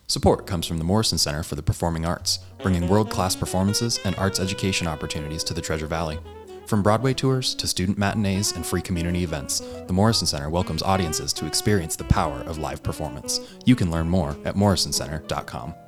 Support comes from the Morrison Center for the Performing Arts, bringing world-class performances and arts education opportunities to the Treasure Valley. From Broadway tours to student matinees and free community events, the Morrison Center welcomes audiences to experience the power of live performance. You can learn more at morrisoncenter.com.